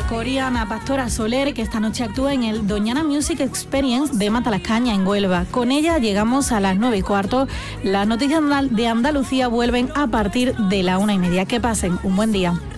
coreana Pastora Soler, que esta noche actúa en el Doñana Music Experience de Matalascaña, en Huelva. Con ella llegamos a las 9:15. Las noticias de Andalucía vuelven a partir de la 1:30. Que pasen un buen día.